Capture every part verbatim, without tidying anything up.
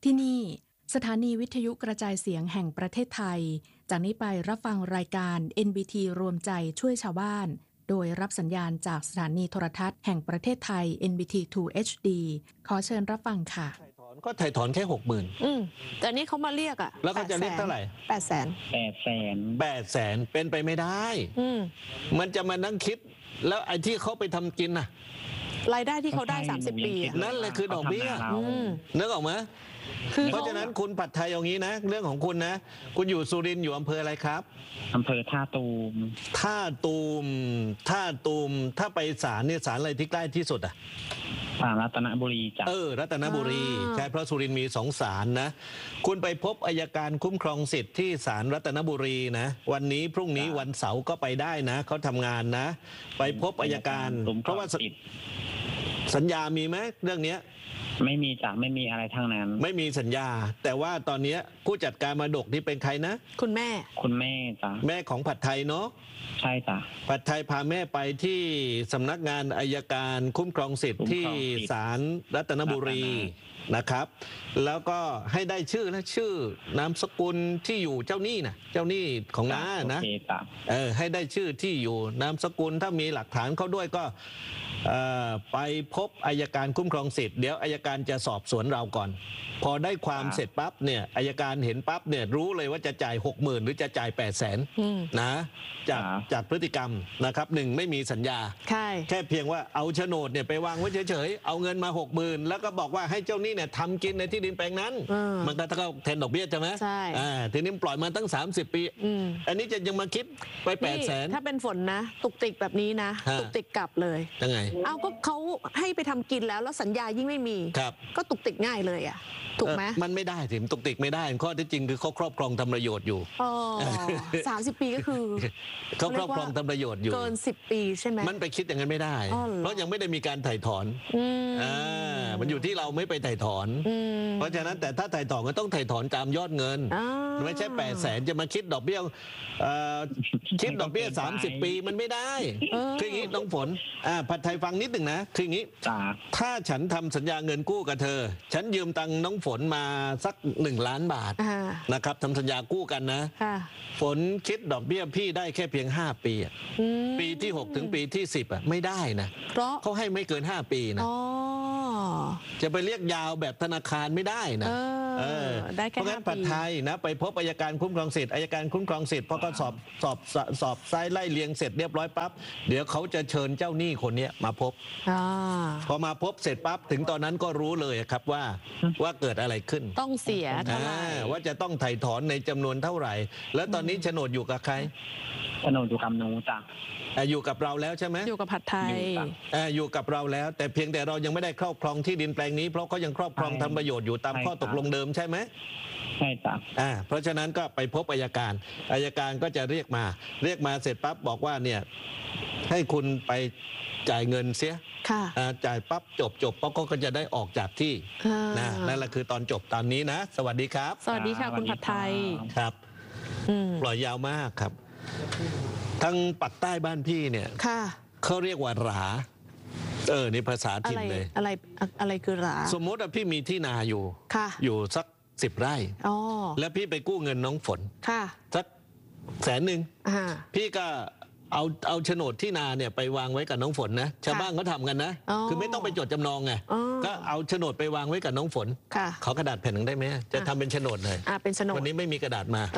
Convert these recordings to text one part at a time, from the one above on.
ที่นี่สถานีวิทยุกระจายเสียงแห่งประเทศไทยจากนี้ไปรับฟังรายการ เอ็น บี ที รวมใจช่วยชาวบ้านโดยรับสัญญาณจากสถานีโทรทัศน์แห่งประเทศไทย เอ็น บี ที ทู เอช ดี ขอเชิญรับฟังค่ะถ่ายถอนก็ถ่ายถอนแค่หกหมื่นอืมแต่นี่เขามาเรียกอ่ะแล้วเขาจะเรียกเท่าไหร่แปดแสนแปดแสนแปดแสนเป็นไปไม่ได้อืมมันจะมานั่งคิดแล้วไอ้ที่เขาไปทำกินน่ะรายได้ที่เขาได้สามสิบปีนั่นแหละคือดอกเบี้ยนึกออกไหมเพราะฉะนั้นคุณผัดไทยอย่างนี้นะเรื่องของคุณนะคุณอยู่สุรินทร์อยู่อำเภออะไรครับอำเภอท่าตูมท่าตูมท่าตูมถ้าไปศาลเนี่ยศาลอะไรที่ใกล้ที่สุดอ่ะศาลรัตนบุรีจ้ะเออรัตนบุรีใช่เพราะสุรินทร์มีสองศาลนะคุณไปพบอัยการคุ้มครองสิทธิ์ที่ศาลรัตนบุรีนะวันนี้พรุ่งนี้วันเสาร์ก็ไปได้นะเขาทำงานนะไปพบอัยการเพราะว่าสัญญามีไหมเรื่องนี้ไม่มีจ้ะไม่มีอะไรทั้งนั้นไม่มีสัญญาแต่ว่าตอนนี้ผู้จัดการมรดกที่เป็นใครนะคุณแม่คุณแม่จ้ะแม่ของผัดไทยเนาะใช่จ้ะผัดไทยพาแม่ไปที่สำนักงานอัยการคุ้มครองสิทธิ์ที่ศาลรัตนบุรีนะครับแล้วก็ให้ได้ชื่อและชื่อนามสกุลที่อยู่เจ้าหนี้นะเจ้าหนี้ของน้านะเออให้ได้ชื่อที่อยู่นามสกุลถ้ามีหลักฐานเขาด้วยก็ไปพบอัยการคุ้มครองสิทธิ์เดี๋ยวอัยการจะสอบสวนเราก่อนพอได้ความเสร็จปั๊บเนี่ยอัยการเห็นปั๊บเนี่ยรู้เลยว่าจะจ่ายหกหมื่นหรือจะจ่ายแปดแสนนะจากจากพฤติกรรมนะครับหนึ่งไม่มีสัญญาแค่เพียงว่าเอาโฉนดเนี่ยไปวางไว้เฉยๆเอาเงินมาหกหมื่นแล้วก็บอกว่าให้เจ้าหนี้เนี่ยทำกินในที่ดินแปลงนั้นมันก็เท่าแทนดอกเบี้ยใช่ไหมใช่ทีนี้ปล่อยมาตั้งสามสิบปีอันนี้จะยังมาคิดไปแปดแสนถ้าเป็นฝนนะตุกติกแบบนี้นะตุกติกกลับเลยยังไงเอาก็เขาให้ไปทำกินแล้วแล้วสัญญายิ่งไม่มีก็ตุกติกง่ายเลยอ่ะถูกไหมมันไม่ได้ถึงตุกติกไม่ได้ข้อที่จริงคือเขาครอบครองทำประโยชน์อยู่อ๋อสามสิบปีก็คือเขาครอบครองทำประโยชน์อยู่เกินสิบปีใช่ไหมมันไปคิดอย่างนั้นไม่ได้เพราะยังไม่ได้มีการถ่ายถอนอ่ามันอยู่ที่เราไม่ไปถ่ายถอนเพราะฉะนั้นแต่ถ้าถ่ายถอนก็ต้องถ่ายถอนตามยอดเงินไม่ใช่แปดแสนจะมาคิดดอกเบี้ยคิดดอกเบี้ยสามสิบปีมันไม่ได้คืออย่างนี้น้องฝนผัดไทยฟังนิดหนึ่งนะคืออย่างนี้ถ้าฉันทำสัญญาเงินกู้กับเธอฉันยืมตังค์น้องฝนมาสักหนึ่งล้านบาทนะครับทำสัญญากู้กันนะฝนคิดดอกเบี้ยพี่ได้แค่เพียงห้าปีปีที่หกถึงปีที่สิบอ่ะไม่ได้นะเพราะเขาให้ไม่เกินห้าปีนะจะไปเรียกยาวแบบธนาคารไม่ได้นะเพราะงั้นผัดไทยนะไปพบอัยการคุ้มครองสิทธิ์อัยการคุ้มครองสิทธิ์พอก็สอบสอบสอบไซไล่เลียงเสร็จเรียบร้อยปั๊บเดี๋ยวเขาจะเชิญเจ้าหนี้คนนี้มาพบพอมาพบเสร็จปั๊บถึงตอนนั้นก็รู้เลยครับว่าว่าเกิดอะไรขึ้นต้องเสียเท่าไหร่ว่าจะต้องไถ่ถอนในจำนวนเท่าไหร่แล้วตอนนี้โฉนดอยู่กับใครโฉนดอยู่กับหนูจ้ะอยู่กับเราแล้วใช่ไหมอยู่กับผัดไทยอยู่กับเราแล้วแต่เพียงแต่เรายังไม่ได้ครอบครองที่ดินแปลงนี้เพราะเขายังครอบครองทำประโยชน์อยู่ตามข้อตกลงเดิมใช่ไหมใช่จ้ะอ่าเพราะฉะนั้นก็ไปพบอัยการอัยการก็จะเรียกมาเรียกมาเสร็จปั๊บบอกว่าเนี่ยให้คุณไปจ่ายเงินเสียจ่ายปั๊บจบจบเพราะก็จะได้ออกจากที่นะนั่นแหละคือตอนจบตอนนี้นะสวัสดีครับสวัสดีค่ะคุณผัดไทยครับปล่อยยาวมากครับทั้งปักใต้บ้านพี่เนี่ยเขาเรียกว่าหราเออนี่ภาษาถิ่นเลยอะไรอะไรคือหราสมมติว่าพี่มีที่นาอยู่อยู่สักสิบไร่แล้วพี่ไปกู้เงินน้องฝนสักแสนหนึ่งพี่ก็เอาเอาโฉนดที่นาเนี่ยไปวางไว้กับน้องฝนนะชาวบ้านเขาทำกันนะคือไม่ต้องไปจดจำนองไงก็เอาโฉนดไปวางไว้กับน้องฝนเขากระดาษแผ่นหนึ่งได้ไหมจะทำเป็นโฉนดเลยเป็นโฉนดวันนี้ไม่มีกระดาษมา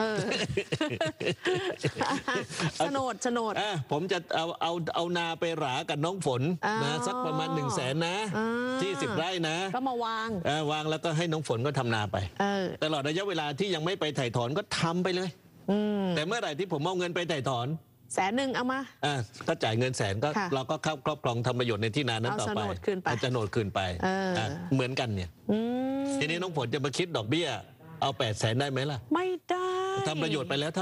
โฉนดโฉนดผมจะเอาเอาเอานาไปหรากับน้องฝนนะสักประมาณหนึ่งแสนนะที่สิบไร่นะก็มาวางวางแล้วก็ให้น้องฝนก็ทำนาไปตลอดระยะเวลาที่ยังไม่ไปถ่ายถอนก็ทำไปเลยแต่เมื่อไหร่ที่ผมเอาเงินไปถ่ายถอนแสนหนึ่งเอามาอ่าก็จ่ายเงินแสนก็เราก็เข้าครอบครองทำประโยชน์ในที่นานั้นต่อไปเอาโฉนดคืนไปเอาโฉนดคืนไปเหมือนกันเนี่ยทีนี้น้องฝนจะมาคิดดอกเบี้ยเอาแปดแสนได้ไหมล่ะไม่ได้ทำประโยชน์ไปแล้วเท่าไหร่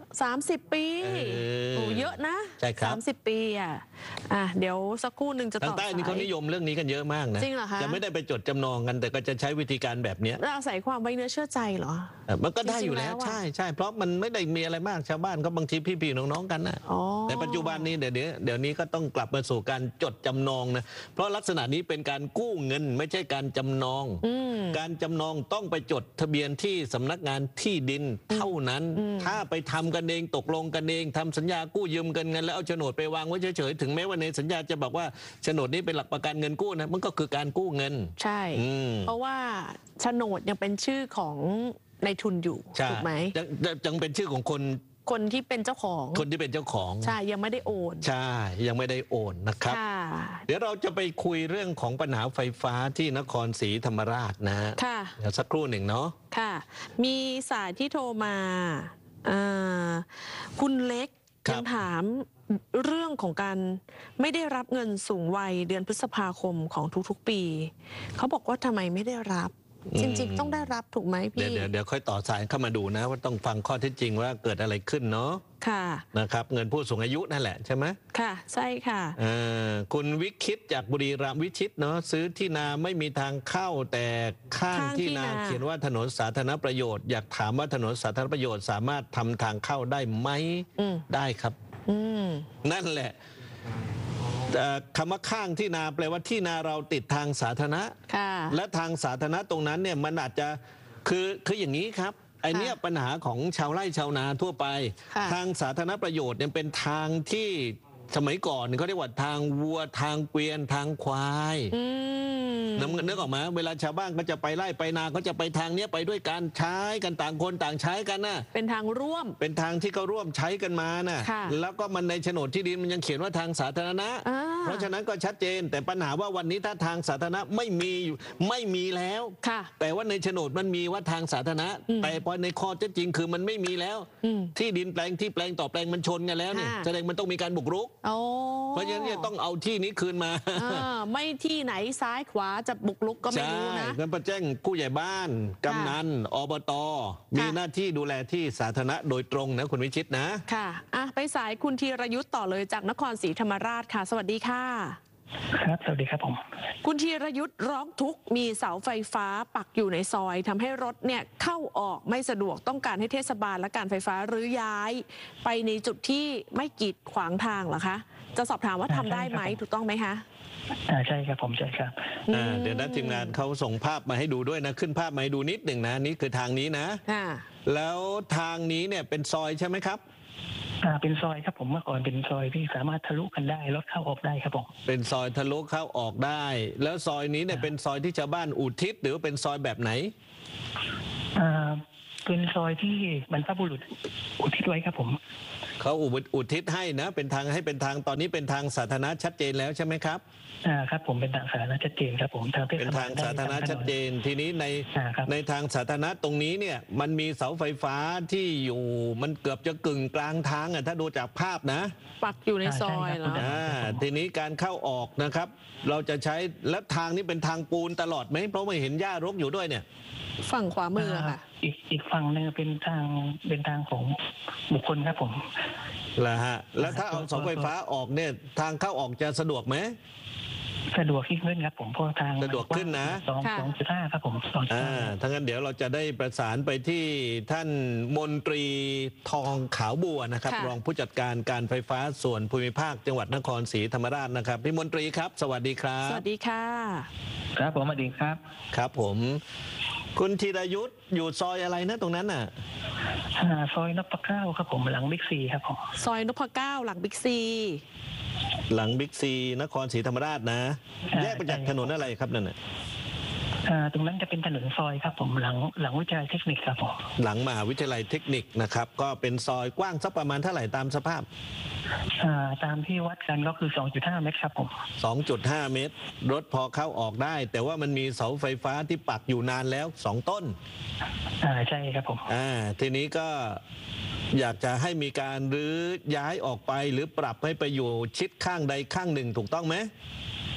สามสิบปีเออโอ้เยอะนะใช่ครับสามสิบปีอ่ะอ่ะเดี๋ยวสักครู่หนึ่งจะทาต่งอใต้นี่เขานิยมเรื่องนี้กันเยอะมากนะจริงเหรอคะจะไม่ได้ไปจดจำนองกันแต่ก็จะใช้วิธีการแบบเนี้ยแล้วอาศัยความไว้เนื้อเชื่อใจเหรอเออมันก็ได้อยู่แล้วจริงๆแล้วอะใช่ใช่เพราะมันไม่ได้มีอะไรมากชาวบ้านก็บางทีพี่ๆน้องๆกันนะอ๋อแต่ปัจจุบันนี้เดี๋ยวนี้เดี๋ยวนี้ก็ต้องกลับมาสู่การจดจำนองนะเพราะลักษณะนี้เป็นการกู้เงินไม่ใช่การจำนองอืมการจำนองต้องไปจดทะเบียนที่สำนักงานที่ดินเท่านั้น ถ้าไปทำกันเองตกลงกันเองทำสัญญากู้ยืมกันเงินแล้วเอาโฉนดไปวางไว้เฉยๆถึงแม้ว่าในสัญญาจะบอกว่าโฉนดนี้เป็นหลักประกันเงินกู้นะมันก็คือการกู้เงินใช่อืมเพราะว่าโฉนดยังเป็นชื่อของนายทุนอยู่ใช่ถูกไหมยังยังยังเป็นชื่อของคนคนที่เป็นเจ้าของคนที่เป็นเจ้าของใช่ยังไม่ได้โอนใช่ยังไม่ได้โอนนะครับค่ะเดี๋ยวเราจะไปคุยเรื่องของปัญหาไฟฟ้าที่นครศรีธรรมราชนะฮะค่ะเดี๋ยวสักครู่หนึ่งเนาะค่ะ มีสายที่โทรมาอ่าคุณเล็กครับยังถามเรื่องของการไม่ได้รับเงินสูงวัยเดือนพฤษภาคมของทุกๆปี เขาบอกว่าทำไมไม่ได้รับ จริงๆ ต้องได้รับถูกไหมเดี๋ยวพี่เดี๋ยวเดี๋ยวค่อยต่อสายเข้ามาดูนะ ว่าต้องฟังข้อเท็จจริงว่าเกิดอะไรขึ้นเนาะค่ะนะครับ เงินผู้สูงอายุนั่นแหละใช่ไหมค่ะ ใช่ค่ะเอ่อคุณวิคิตจากบุรีรัมย์วิชิตเนาะซื้อที่นาไม่มีทางเข้าแต่ข้างข้างที่ที่นานาเขียนว่าถนนสาธารณประโยชน์อยากถามว่าถนนสาธารณประโยชน์สามารถทำทางเข้าได้ไหมอืมได้ครับอืมนั่นแหละเอ่อคำว่าข้างที่นาแปลว่าที่นาเราติดทางสาธารณะค่ะและทางสาธารณะตรงนั้นเนี่ยมันอาจจะคือคืออย่างนี้ครับไอเนี้ยปัญหาของชาวไร่ชาวนาทั่วไปค่ะทางสาธารณประโยชน์เนี่ยเป็นทางที่สมัยก่อนเขาเรียกว่าทางวัวทางเกวียนทางควายอืมน้ำเงินนึกออกไหมาเวลาชาวบ้านก็จะไปไล่ไปนาก็จะไปทางเนี้ยไปด้วยการใช้กันต่างคนต่างใช้กันนะเป็นทางร่วมเป็นทางที่เขาร่วมใช้กันมานะค่ะแล้วก็มันในโฉนดที่ดินมันยังเขียนว่าทางสาธารณะอ่าเพราะฉะนั้นก็ชัดเจน แต่ปัญหาว่าวันนี้ถ้าทางสาธารณะไม่มีอยู่ไม่มีแล้วค่ะแต่ว่าในโฉนดมันมีว่าทางสาธารณะอืมแต่พอในข้อเท็จจริงคือมันไม่มีแล้วอืมที่ดินแปลงที่แปลงต่อแปลงมันชนกันแล้วเนี่ยค่ะแสดงมันต้องมีการบุกรุกโอ้เพราะฉะนั้นเนี่ยต้องเอาที่นี้คืนมาอ่าไม่ที่ไหนซ้ายขวาจะบุกลุกก็ไม่รู้นะใช่งั้นไปแจ้งผู้ใหญ่บ้านกำนันอบตมีหน้าที่ดูแลที่สาธารณะโดยตรงนะคุณวิชิตนะค่ะอ่ะ ไปสายคุณธีรยุทธ์ต่อเลยจากนครศรีธรรมราชค่ะ สวัสดีค่ะครับ สวัสดีครับผมคุณธีรยุทธ์ร้องทุกข์มีเสาไฟฟ้าปักอยู่ในซอยทำให้รถเนี่ยเข้าออกไม่สะดวกต้องการให้เทศบาลและการไฟฟ้ารื้อย้าย ไปในจุดที่ไม่กีดขวางทางเหรอคะ จะสอบถามว่าทำได้ไหมใช่ครับถูกต้องไหมคะอ่าใช่ครับผมใช่ครับอ่าเดี๋ยวนะทีมงานเขาส่งภาพมาให้ดูด้วยนะ ขึ้นภาพมาให้ดูนิดหนึ่งนะนี่คือทางนี้นะค่ะแล้วทางนี้เนี่ยเป็นซอยใช่ไหมครับอ่าเป็นซอยครับผมเมื่อก่อนเป็นซอยที่สามารถทะลุกันได้รถเข้าออกได้ครับผมเป็นซอยทะลุเข้าออกได้ แล้วซอยนี้เนี่ยเป็นซอยที่ชาวบ้านอุทิศหรือว่าเป็นซอยแบบไหนอ่าเป็นซอยที่บรรพบุรุษอุทิศไว้ครับผมเขาอุทิศอุทิศให้นะ เป็นทางให้เป็นทางตอนนี้เป็นทางสาธารณะชัดเจนแล้วใช่ไหมครับอ่าครับผมเป็นทางสาธารณะชัดเจนครับผมทางเทศเป็นบาทาลงได้สาธารณะทำถนนชัดเจนทีนี้ในอ่าครับในทางสาธารณะตรงนี้เนี่ยมันมีเสาไฟฟ้าที่อยู่มันเกือบจะกึ่งกลางทางอ่ะถ้าดูจากภาพนะปักอยู่ในซอยเหรออ่าทีนี้การเข้าออกนะครับ เราจะใช้แล้วทางนี้เป็นทางปูนตลอดไหมเพราะไม่เห็นหญ้ารกอยู่ด้วยเนี่ยฝั่งขวามือค่ะอีกอีกฝั่งหนึงเป็นทางเป็นทางของบุคคลครับผมแล้วฮะแล้วถ้าเอาเสาไฟฟ้าออกเนี่ยทางเข้าออกจะสะดวกไหมสะดวกขึ้นครับผมเพราะทางสะดวกขึ้นนะสองค่ะสองจุดห้าครับผมสองจุดอ่าห้าถ้างั้นเดี๋ยวเราจะได้ประสานไปที่ท่านมนตรีทองขาวบัวนะครับค่ะรองผู้จัดการการไฟฟ้าส่วนภูมิภาคจังหวัดนครศรีธรรมราชนะครับพี่มนตรีครับ สวัสดีครัสบวัสดีค่ะครับผมสวัสดีครับครับผม คุณธีรยุทธ์อยู่ซอยอะไรนะตรงนั้นน่ะอ่าซอยนพเก้าครับผมหลังบิ๊กซีครับผมซอยนพเก้าหลังบิ๊กซีหลังบิ๊กซีนครศรีธรรมราชนะ แยกไปจากถนนอะไรครับนั่นน่ะอ่าตรงนั้นจะเป็นถนนซอยครับผมหลังหลังวิทยาลัยเทคนิคครับผมหลังมหาวิทยาลัยเทคนิคนะครับ ก็เป็นซอยกว้างสักประมาณเท่าไหร่ตามสภาพอ่าตามที่วัดกันก็คือ สองจุดห้า เมตรครับผมสองจุดห้า เมตร รถพอเข้าออกได้ แต่ว่ามันมีเสาไฟฟ้าที่ปักอยู่นานแล้วสองต้นอ่าใช่ครับผมอ่าทีนี้ก็อยากจะให้มีการรื้อย้ายออกไปหรือปรับให้ไปอยู่ชิดข้างใดข้างหนึ่งถูกต้องไหม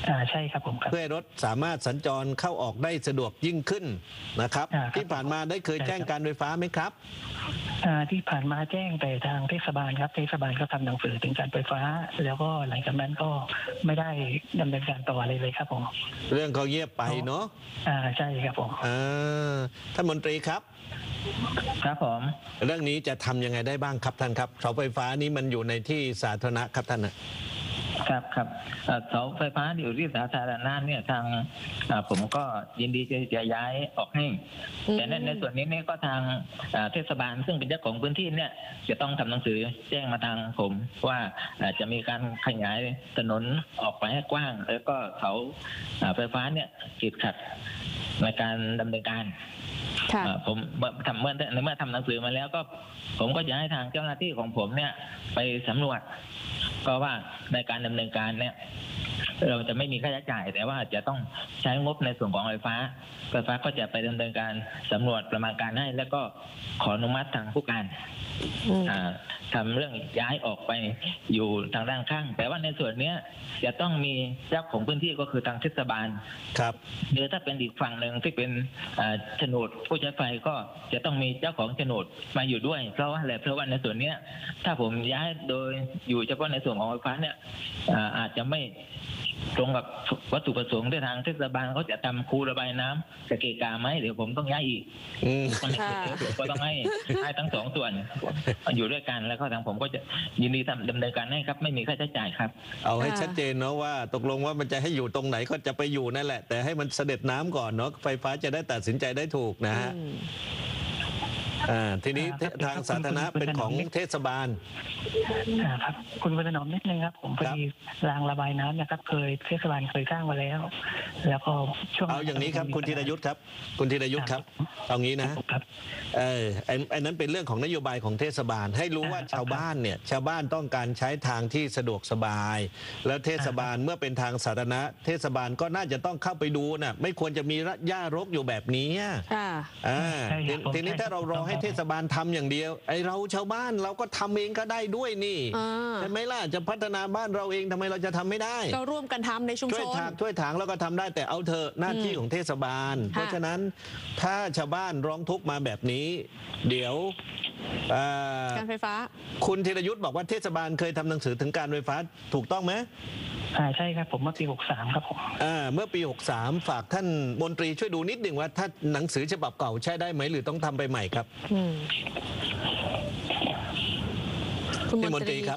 อ่าใช่ครับผมครับเพื่อให้รถสามารถสัญจรเข้าออกได้สะดวกยิ่งขึ้นนะครับที่ผ่านมาได้เคยแจ้งการไฟฟ้าไหมครับอ่าที่ผ่านมาแจ้งแต่ทางเทศบาลครับเทศบาลก็ทำหนังสือถึงการไฟฟ้าแล้วก็หลังจากนั้นก็ไม่ได้ดำเนินการต่ออะไรเลยครับผมเรื่องเขาเงียบไปเนาะอ่าใช่ครับผมอ่าท่านมนตรีครับครับผมเรื่องนี้จะทำยังไงได้บ้างครับท่านครับเสาไฟฟ้านี้มันอยู่ในที่สาธารณะครับท่านครับครับเสาไฟฟ้าอยู่ที่สาธารณะเนี่ยทางผมก็ยินดีจะย้ายออกให้แต่ในส่วนนี้เนี่ยก็ทางเทศบาลซึ่งเป็นเจ้าของพื้นที่เนี่ยจะต้องทำหนังสือแจ้งมาทางผมว่าจะมีการขยายถนนออกไปให้กว้างแล้วก็เสาไฟฟ้าเนี่ยกีดขัดในการดำเนินการผมทำเมื่อในเมื่อทำหนังสือมาแล้วก็ผมก็จะให้ทางเจ้าหน้าที่ของผมเนี่ยไปสำรวจก็ว่าในการดำเนินการเนี่ยเราจะไม่มีค่าใช้จ่ายแต่ว่าจะต้องใช้งบในส่วนของไฟฟ้าไฟฟ้าก็จะไปดำเนินการสำรวจประมาณการให้แล้วก็ขออนุมัติทางผู้การทำเรื่องย้ายออกไปอยู่ทางด้านข้างแต่ว่าในส่วนนี้จะต้องมีเจ้าของพื้นที่ก็คือทางเทศบาลครับหรือถ้าเป็นอีกฝั่งหนึ่งที่เป็นโฉนดผู้ใช้ไฟก็จะต้องมีเจ้าของโฉนดมาอยู่ด้วยเพราะว่าอะไรเพราะว่าในส่วนนี้ถ้าผมย้ายโดยอยู่เฉพาะในส่วนของไฟฟ้าเนี่ยอาจจะไม่ตรงกับวัตถุประสงค์ที่ทางเทศบาลเขาจะทำคูระบายน้ำกะเกกาไหมเดี๋ยวผมต้องย้ายอีกก็ต้องให้ให้ทั้งสองส่วนอยู่ด้วยกันแล้วก็ทางผมก็จะยินดีทำดำเนินการให้ครับไม่มีค่าใช้จ่ายครับเอาให้ชัดเจนเนาะว่าตกลงว่ามันจะให้อยู่ตรงไหนก็จะไปอยู่นั่นแหละแต่ให้มันเสด็จน้ำก่อนเนาะไฟฟ้าจะได้ตัดสินใจได้ถูกนะฮะอ่าทีนี้ทางสาธารณะเป็นของเทศบาลครับคุณประนอมนิดนึงครับผมพอดีรางระบายน้ำนะครับเคยเทศบาลเคยสร้างมาแล้วแล้วก็ช่วงเอาอย่างนี้ครับคุณธีรยุทธครับคุณธีรยุทธครับเอางี้นะเออไอ้ไอ้นั้นเป็นเรื่องของนโยบายของเทศบาลให้รู้ว่าชาวบ้านเนี่ยชาวบ้านต้องการใช้ทางที่สะดวกสบายแล้วเทศบาลเมื่อเป็นทางสาธารณะเทศบาลก็น่าจะต้องเข้าไปดูน่ะไม่ควรจะมีหญ้ารกอยู่แบบนี้อ่าทีนี้ถ้าเรารอให้เทศบาลทำอย่างเดียวไอเราชาวบ้านเราก็ทำเองก็ได้ด้วยนี่ใช่ไหมล่ะจะพัฒนาบ้านเราเองทำไมเราจะทำไม่ได้ก็ร่วมกันทำในชุมชนช่วยถากช่วยถางแล้วก็ทำได้แต่เอาเถอะหน้าที่ของเทศบาลเพราะฉะนั้นถ้าชาวบ้านร้องทุกข์มาแบบนี้เดี๋ยวการไฟฟ้าคุณธีรยุทธบอกว่าเทศบาลเคยทำหนังสือถึงการไฟฟ้าถูกต้องไหมอ่าใช่ครับผมเมื่อปีหกสามครับผมอ่าเมื่อปีหกสามฝากท่านมนตรีช่วยดูนิดหนึ่งว่าถ้าหนังสือฉบับเก่าใช้ได้ไหมหรือต้องทำไปใหม่ครับคุณมนตรีครับ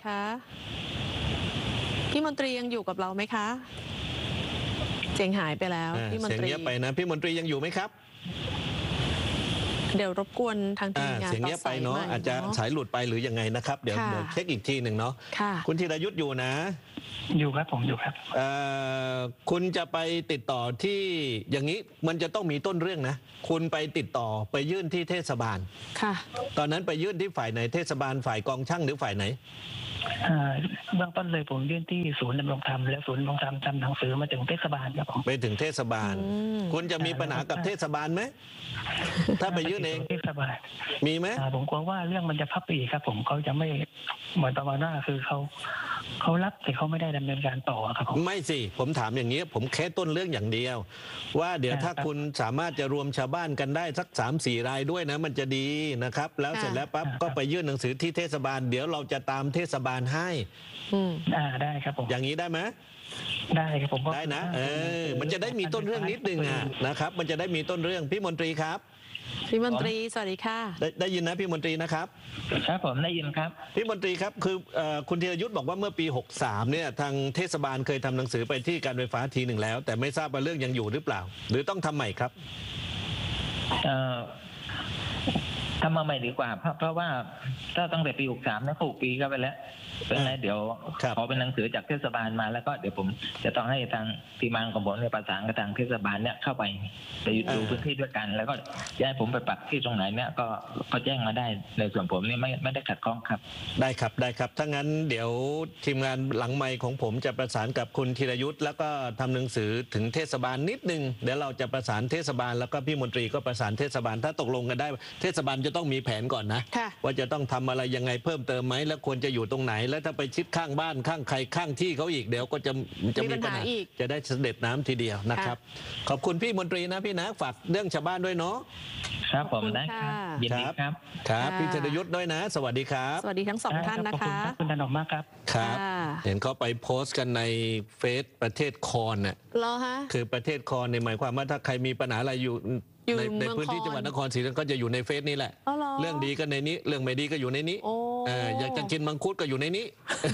พี่มนตรียังอยู่กับเราไหมคะเสียงหายไปแล้วพี่มนตรีเสียงเงียบไปนะพี่มนตรียังอยู่ไหมครับเดี๋ยวรบกวนทางทีมงานเสียงเงียบไปเนาะอาจจะสายหลุดไปหรือยังไงนะครับเดี๋ยวเดี๋ยวเช็คอีกทีหนึ่งเนาะคุณธีรยุทธอยู่นะอยู่ครับผมอยู่ครับคุณจะไปติดต่อที่อย่างนี้มันจะต้องมีต้นเรื่องนะคุณไปติดต่อไปยื่นที่เทศบาลค่ะตอนนั้นไปยื่นที่ฝ่ายไหนเทศบาลฝ่ายกองช่างหรือฝ่ายไหนเบื้องต้นเลยผมยื่นที่ศูนย์ดำรงธรรมและศูนย์ดำรงธรรมทำหนังสือมาถึงเทศบาลครับผมไปถึงเทศบาลคุณจะมีปัญหากับเทศบาลไหมถ้าไปยื่นเองเทศบาลมีไหมผมกลัวว่าเรื่องมันจะพับไปอีกครับผมเขาจะไม่เหมือนประมาณว่าคือเขาเขารับแต่เขาไม่ได้ดำเนินการต่อครับผมไม่สิผมถามอย่างนี้ผมแค่ต้นเรื่องอย่างเดียวว่าเดี๋ยวถ้าคุณสามารถจะรวมชาวบ้านกันได้สัก สามสี่ รายด้วยนะมันจะดีนะครับแล้วเสร็จแล้วปั๊บก็ไปยื่นหนังสือที่เทศบาลเดี๋ยวเราจะตามเทศบาลให้อ่าได้ครับผมอย่างนี้ได้ไหมได้ครับผมได้นะเออมันจะได้มีต้นเรื่องนิดนึงอ่ะนะครับมันจะได้มีต้นเรื่องพี่มนตรีครับพี่มนตรีสวัสดีค่ะได้ได้ยินนะพี่มนตรีนะครับครับผมได้ยินครับพี่มนตรีครับคือคุณธีรยุทธบอกว่าเมื่อปีหกสามเนี่ยทางเทศบาลเคยทำหนังสือไปที่การไฟฟ้าทีหนึ่งแล้วแต่ไม่ทราบว่าเรื่องยังอยู่หรือเปล่าหรือต้องทำใหม่ครับเอ่อทำมาใหม่ดีกว่าเพราะเพราะว่าถ้าตั้งแต่ปีหกสามนะหกปีก็ไปแล้วเป็นไรเดี๋ยวขอเป็นหนังสือจากเทศบาลมาแล้วก็เดี๋ยวผมจะต้องให้ทางทีมงานของผมเนี่ยประสานกับทางเทศบาลเนี่ยเข้าไปไปดูพื้นที่ด้วยกันแล้วก็จะให้ผมไปปักที่ตรงไหนเนี่ยก็ก็แจ้งมาได้ในส่วนผมนี่ไม่ไม่ได้ขัดข้องครับได้ครับได้ครับถ้างั้นเดี๋ยวทีมงานหลังไมค์ของผมจะประสานกับคุณธีรยุทธแล้วก็ทำหนังสือถึงเทศบาลนิดนึงเดี๋ยวเราจะประสานเทศบาลแล้วก็พี่มนตรีก็ประสานเทศบาลถ้าตกลงกันได้เทศบาลจะต้องมีแผนก่อนนะค่ะว่าจะต้องทำอะไรยังไงเพิ่มเติมไหมแล้วควรจะอยู่ตรงไหน แล้วถ้าไปชิดข้างบ้านข้างใครข้างที่เขาอีกเดี๋ยวก็จะจะมีปัญหาจะได้เสด็จน้ำทีเดียวนะครับขอบคุณพี่มนตรีนะพี่นะฝากเรื่องชาวบ้านด้วยเนาะครับผมได้ครับยินดีครับครับพี่ธนยุทธ์ด้วยนะสวัสดีครับสวัสดีทั้งสองท่านนะคะขอบคุณถนอมมากครับครับค่ะเห็นเขาไปโพสต์กันในเฟซประเทศคอนน่ะเหรอฮะคือประเทศคอนในยหมายความว่าถ้าใครมีปัญหาอะไรอยู่อยู่ในในเมืองพื้นที่คอนจังหวัดนครศรีธรรมราชก็จะอยู่ในเฟซนี้แหละอ๋อเหรอเรื่องดีก็ในนี้ เรื่องไม่ดีก็อยู่ในนี้โอ้เอออยากจะกินมังคุดก็อยู่ในนี้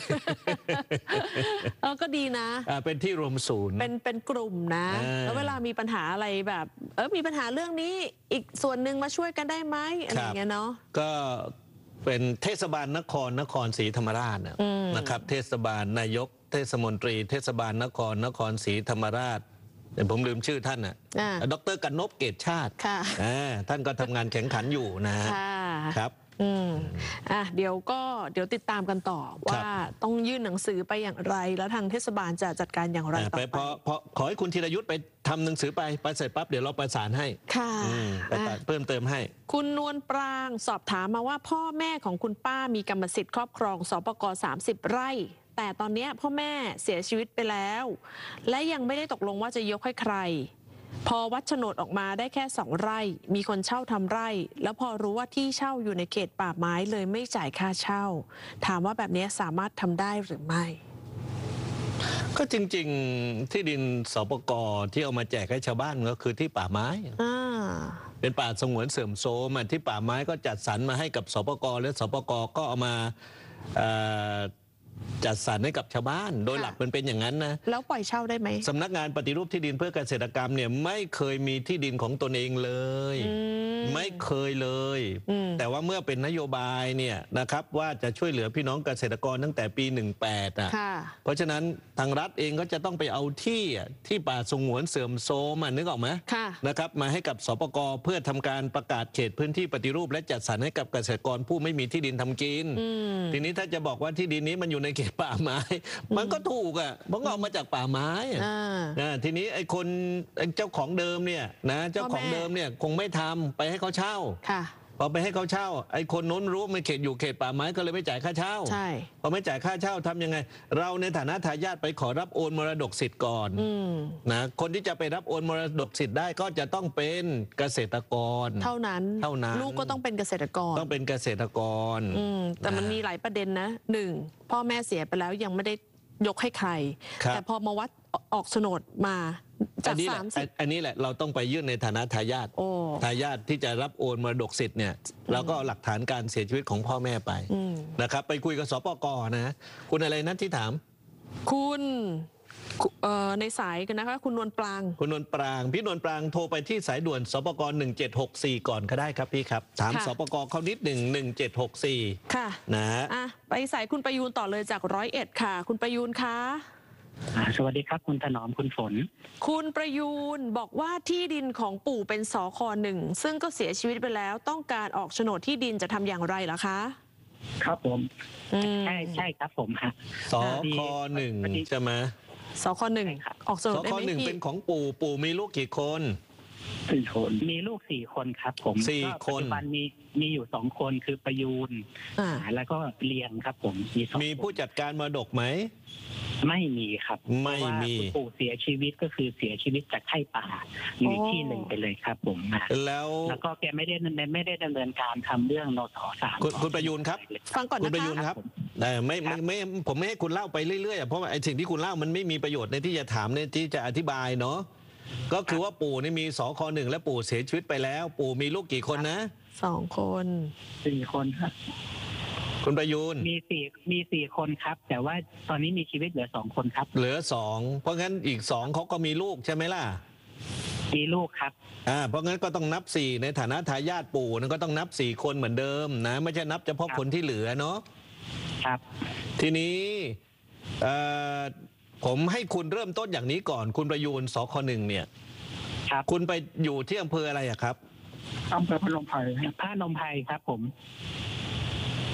เออก็ดีนะอ่าเป็นที่รวมศูนย์เป็นเป็นกลุ่มนะเออแล้วเวลามีปัญหาอะไรแบบ เออมีปัญหาเรื่องนี้อีกส่วนหนึ่งมาช่วยกันได้ไหมอะไรอย่างเงี้ยเนาะก็เป็นเทศบาลนครนครศรีธรรมราชน่ะอืมนะครับ เทศบาลนายกเทศมนตรี เทศบาลนครนครศรีธรรมราชแต่ผมลืมชื่อท่านน่ะอ่าดรกนพเกตชาติค่ะอ่าท่านก็ทำงานแข่งขันอยู่นะค่ะครับอืมอ่ะเดี๋ยวก็เดี๋ยวติดตามกันต่อครับว่าต้องยื่นหนังสือไปอย่างไร แล้วทางเทศบาลจะจัดการอย่างไรอ่าต่อไปไปพอพอขอให้คุณธีรยุทธ์ไปทำหนังสือไปไปเสร็จปั๊บเดี๋ยวเราประสานให้ค่ะอืมไปอ่ะเพิ่มเติมให้คุณนวลปรางสอบถามมาว่าพ่อแม่ของคุณป้ามีกรรมสิทธิ์ครอบครองสปกสามสิบไร่ แต่ตอนเนี้ยพ่อแม่เสียชีวิตไปแล้ว และยังไม่ได้ตกลงว่าจะยกให้ใคร พอวัดโฉนดออกมาได้แค่สองไร่ มีคนเช่าทำไร่ แล้วพอรู้ว่าที่เช่าอยู่ในเขตป่าไม้เลยไม่จ่ายค่าเช่า ถามว่าแบบนี้สามารถทำได้หรือไม่ก็จริงๆที่ดินสปกที่เอามาแจกให้ชาวบ้านก็คือที่ป่าไม้อ่าเป็นป่าสงวนเสื่อมโทรมอ่ะที่ป่าไม้ก็จัดสรรมาให้กับสปกและสปกก็เอามาเอ่อจัดสรรให้กับชาวบ้าน โดยหลักมันเป็นอย่างนั้นนะแล้วปล่อยเช่าได้ไหมสำนักงานปฏิรูปที่ดินเพื่อเกษตรกรรมเนี่ยไม่เคยมีที่ดินของตนเองเลยอืมไม่เคยเลยอืมแต่ว่าเมื่อเป็นนโยบายเนี่ยนะครับว่าจะช่วยเหลือพี่น้องเกษตรกรตั้งแต่ปีหนึ่งแปดอ่ะค่ะเพราะฉะนั้นทางรัฐเองก็จะต้องไปเอาที่อ่ะที่ป่าสงวนเสื่อมโทรมอ่ะนึกออกไหมค่ะนะครับมาให้กับสปกเพื่อทำการประกาศเขตพื้นที่ปฏิรูปและจัดสรรให้กับเกษตรกรผู้ไม่มีที่ดินทำกินอืมทีนี้ถ้าจะบอกว่าที่ดินนี้มันอยู่ในเขตป่าไม้ มันก็ถูกอ่ะมันก็เอามาจากป่าไม้อ่ะอ่าอ่าทีนี้ไอ้คนไอ้เจ้าของเดิมเนี่ยนะเจ้าของเดิมเนี่ยคงไม่ทำไปให้เขาเช่าค่ะพอไปให้เขาเช่า ไอ้คนโน้นรู้มันเขตอยู่เขตป่าไม้ก็เลยไม่จ่ายค่าเช่าใช่พอไม่จ่ายค่าเช่าทำยังไง เราในฐานะทายาทไปขอรับโอนมรดกสิทธิ์ก่อนอืมนะคนที่จะไปรับโอนมรดกสิทธิ์ได้ก็จะต้องเป็นเกษตรกรเท่านั้นเท่านั้นลูกก็ต้องเป็นเกษตรกรต้องเป็นเกษตรกรอืมแต่มันมีหลายประเด็นนะหนึ่งพ่อแม่เสียไปแล้วยังไม่ได้ยกให้ใครครับแต่พอมาวัดออกโฉนดมาอัจากนนี้แหสาละมสิบอันนี้แหละเราต้องไปยื่นในฐานะทายาทโอ้ทายาทที่จะรับโอนมรดกสิทธิ์เนี่ยเราก็เอาหลักฐานการเสียชีวิตของพ่อแม่ไปอืมนะครับไปคุยกับสปกนะคุณอะไรนะที่ถามคุณเอ่อในสายกันนะคะ คุณนวลปรางคุณนวลปรางพี่นวลปรางโทรไปที่สายด่วนสปกหนึ่งเจ็ดหกสี่ก่อนก็ได้ครับพี่ครับถามค่ะสปกเขานิดหนึ่งหนึ่งเจ็ดหกสี่ค่ะนะอ่ะไปสายคุณประยูนต่อเลยจากร้อยเอ็ดค่ะ คุณประยูนคะอ่าสวัสดีครับคุณถนอมคุณฝนคุณประยูนบอกว่าที่ดินของปู่เป็นสคหนึ่งซึ่งก็เสียชีวิตไปแล้วต้องการออกโฉนดที่ดินจะทำอย่างไรล่ะคะครับผมอืมใช่ใช่ครับผมฮะสคหนึ่งใช่ไหมสคหนึ่งใช่ครับออกโฉนสดได้คไหมหนึ่งพี่เป็นของปู่ปู่มีลูกกี่คนสี่คนมีลูกสี่คนครับ ผมสี่ก็คนปัจจุบันมีมีอยู่สองคนคือประยูนอ่าแล้วก็เรียนครับ ผมมีสองมีผู้คนจัดการมรดกไหมไม่มีครับไม่มีเพราะว่าคุณปู่เสียชีวิตก็คือเสียชีวิตจากไข้ป่าอยู่ที่หนึ่งไปเลยครับ ผมนะแล้วแล้วก็แกไม่ได้ไม่ได้ดำเนินการทำเรื่องนสสามคุณคุณประยูนครับฟังก่อนคุนะณประยูนคะครับเอ่อไม่ไม่ไม่ผมไม่ให้คุณเล่าไปเรื่อยๆอ่ะเพราะว่าไอ้สิ่งที่คุณเล่ามันไม่มีประโยชน์ในที่จะถามในที่จะอธิบายเนาะก็คือว่าปู่นี่มีสคหนึ่งและปู่เสียชีวิตไปแล้ว ปู่มีลูกกี่คนนะสองคนสี่คนครับคุณประยูนมีสี่มีสี่คนครับ แต่ว่าตอนนี้มีชีวิตเหลือสองคนครับเหลือสองเพราะงั้นอีกสองเขาก็มีลูกใช่ไหมล่ะมีลูกครับอ่าเพราะงั้นก็ต้องนับสี่ในฐานะทายาทปู่นั่นก็ต้องนับสี่คนเหมือนเดิมนะไม่ใช่นับเฉพาะครับคนที่เหลือเนาะครับทีนี้เอ่อผมให้คุณเริ่มต้นอย่างนี้ก่อน คุณประยูนสคหนึ่งเนี่ยครับคุณไปอยู่ที่อำเภออะไรอะครับอำเภอพนมไพรพระนมไพรครับ ผม